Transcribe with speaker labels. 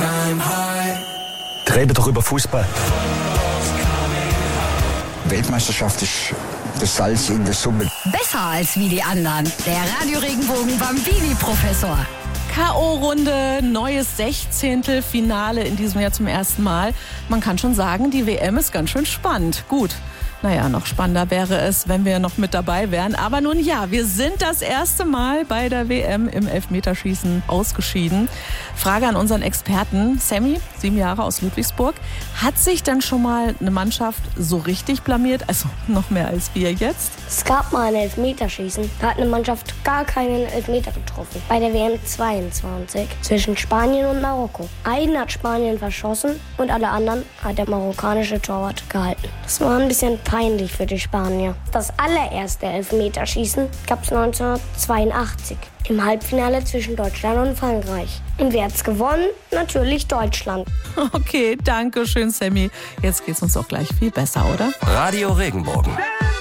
Speaker 1: Reden doch über Fußball.
Speaker 2: Weltmeisterschaft ist das Salz in der Suppe.
Speaker 3: Besser als wie die anderen. Der Radio Regenbogen Bambini-Professor.
Speaker 4: K.O.-Runde, neues 16. Finale in diesem Jahr zum ersten Mal. Man kann schon sagen, die WM ist ganz schön spannend. Gut. Naja, noch spannender wäre es, wenn wir noch mit dabei wären. Aber nun ja, wir sind das erste Mal bei der WM im Elfmeterschießen ausgeschieden. Frage an unseren Experten. Sammy, 7 Jahre aus Ludwigsburg. Hat sich denn schon mal eine Mannschaft so richtig blamiert? Also noch mehr als wir jetzt?
Speaker 5: Es gab mal ein Elfmeterschießen. Da hat eine Mannschaft gar keinen Elfmeter getroffen. Bei der WM 22 zwischen Spanien und Marokko. Einen hat Spanien verschossen und alle anderen hat der marokkanische Torwart gehalten. Das war ein bisschen peinlich für die Spanier. Das allererste Elfmeterschießen gab es 1982 im Halbfinale zwischen Deutschland und Frankreich. Und wer hat's gewonnen? Natürlich Deutschland.
Speaker 4: Okay, danke schön, Sammy. Jetzt geht's uns auch gleich viel besser, oder?
Speaker 1: Radio Regenbogen.